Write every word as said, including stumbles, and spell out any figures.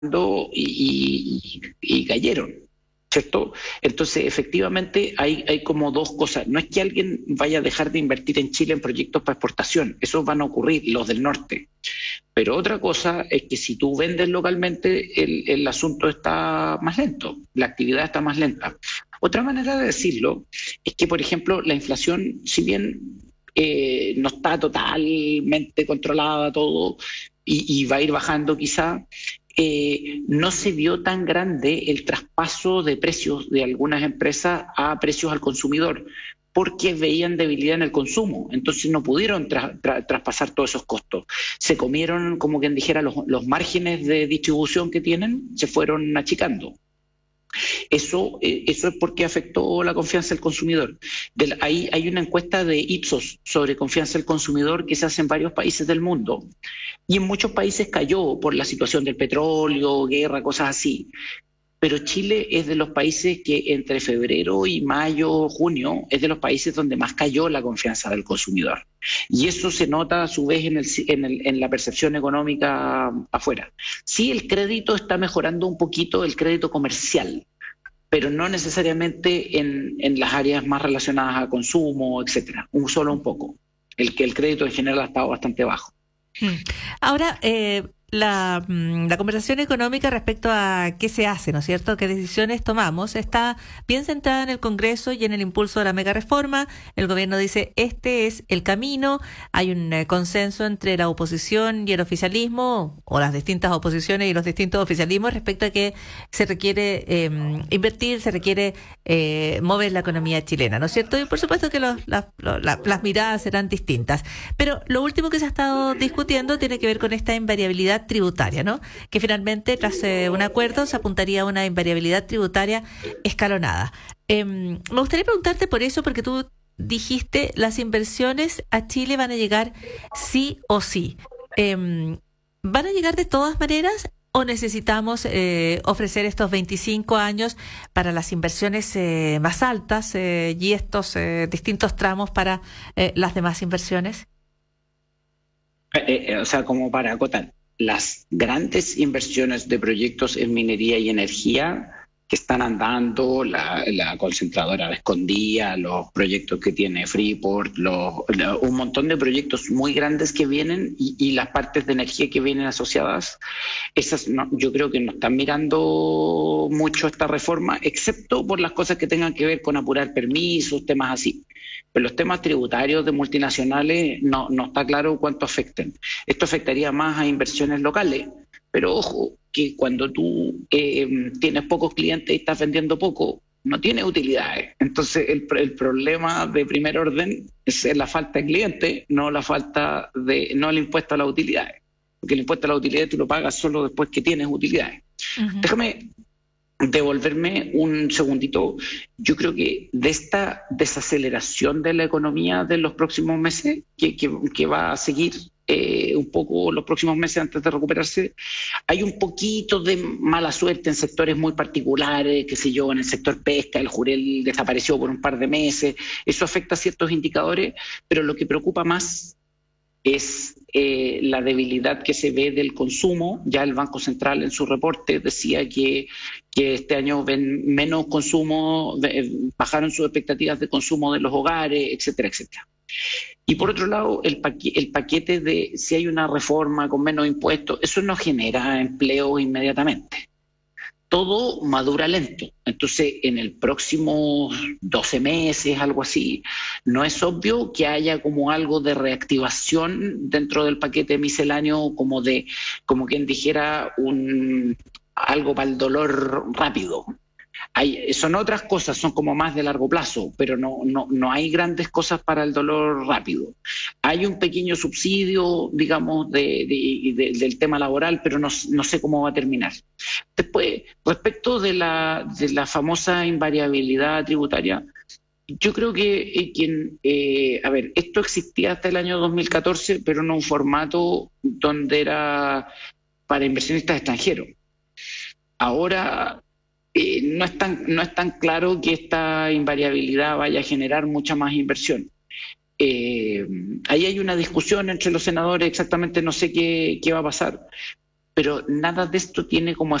y, y, y cayeron, ¿cierto? Entonces, efectivamente, hay, hay como dos cosas. No es que alguien vaya a dejar de invertir en Chile en proyectos para exportación, esos van a ocurrir, los del norte. Pero otra cosa es que si tú vendes localmente, el, el asunto está más lento, la actividad está más lenta. Otra manera de decirlo es que, por ejemplo, la inflación, si bien eh, no está totalmente controlada todo y, y va a ir bajando quizá, eh, no se vio tan grande el traspaso de precios de algunas empresas a precios al consumidor, porque veían debilidad en el consumo, entonces no pudieron tra tra traspasar todos esos costos. Se comieron, como quien dijera, los, los márgenes de distribución que tienen, se fueron achicando. Eso, eh, eso es porque afectó la confianza del consumidor. Del, hay, hay una encuesta de Ipsos sobre confianza del consumidor que se hace en varios países del mundo y en muchos países cayó por la situación del petróleo, guerra, cosas así. Pero Chile es de los países que entre febrero y mayo, junio, es de los países donde más cayó la confianza del consumidor. Y eso se nota a su vez en, el, en, el, en la percepción económica afuera. Sí, el crédito está mejorando un poquito, el crédito comercial, pero no necesariamente en, en las áreas más relacionadas a consumo, etcétera. Un solo un poco. El que el crédito en general ha estado bastante bajo. Ahora, eh, la, la conversación económica respecto a qué se hace, ¿no es cierto?, qué decisiones tomamos, está bien centrada en el Congreso y en el impulso de la mega reforma. El gobierno dice, este es el camino. Hay un eh, consenso entre la oposición y el oficialismo, o las distintas oposiciones y los distintos oficialismos, respecto a que se requiere eh, invertir, se requiere eh, mover la economía chilena, ¿no es cierto? Y por supuesto que los, la, la, las miradas serán distintas. Pero lo último que se ha estado discutiendo tiene que ver con esta invariabilidad tributaria, ¿no? Que finalmente, tras eh, un acuerdo, se apuntaría a una invariabilidad tributaria escalonada. Eh, me gustaría preguntarte por eso, porque tú dijiste, las inversiones a Chile van a llegar sí o sí. Eh, ¿Van a llegar de todas maneras o necesitamos eh, ofrecer estos veinticinco años para las inversiones eh, más altas eh, y estos eh, distintos tramos para eh, las demás inversiones? Eh, eh, o sea, como para acotar, las grandes inversiones de proyectos en minería y energía que están andando, la, la concentradora de Escondida, los proyectos que tiene Freeport, los, la, un montón de proyectos muy grandes que vienen y, y las partes de energía que vienen asociadas, esas no, yo creo que no están mirando mucho esta reforma, excepto por las cosas que tengan que ver con apurar permisos, temas así. Pero los temas tributarios de multinacionales no, no está claro cuánto afecten. Esto afectaría más a inversiones locales, pero ojo, que cuando tú eh, tienes pocos clientes y estás vendiendo poco, no tienes utilidades. Entonces el, el problema de primer orden es la falta de clientes, no la falta de, no el impuesto a las utilidades. Porque el impuesto a las utilidades tú lo pagas solo después que tienes utilidades. Uh-huh. Déjame devolverme un segundito. Yo creo que de esta desaceleración de la economía de los próximos meses, que, que, que va a seguir eh, un poco los próximos meses antes de recuperarse, hay un poquito de mala suerte en sectores muy particulares, qué sé yo, en el sector pesca, el jurel desapareció por un par de meses, eso afecta a ciertos indicadores, pero lo que preocupa más es eh, la debilidad que se ve del consumo. Ya el Banco Central en su reporte decía que, que este año ven menos consumo, eh, bajaron sus expectativas de consumo de los hogares, etcétera, etcétera. Y por otro lado, el, paquete, el paquete de si hay una reforma con menos impuestos, eso no genera empleo inmediatamente. Todo madura lento. Entonces, en el próximo doce meses, algo así, no es obvio que haya como algo de reactivación dentro del paquete misceláneo, como de, como quien dijera, un algo para el dolor rápido. Hay, son otras cosas, son como más de largo plazo, pero no, no, no hay grandes cosas para el dolor rápido. Hay un pequeño subsidio, digamos, de, de, de, del tema laboral, pero no, no sé cómo va a terminar. Después, respecto de la, de la famosa invariabilidad tributaria, yo creo que, eh, quien, eh, a ver, esto existía hasta el año dos mil catorce, pero en un formato donde era para inversionistas extranjeros. Ahora Eh, no es tan, no es tan claro que esta invariabilidad vaya a generar mucha más inversión. Eh, ahí hay una discusión entre los senadores, exactamente no sé qué, qué va a pasar, pero nada de esto tiene como